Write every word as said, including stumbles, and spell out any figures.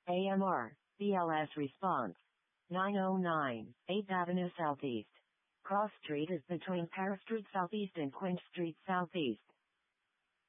A M R, B L S response. nine oh nine, eighth Avenue Southeast. Cross Street is between Paris Street Southeast and Quinch Street Southeast.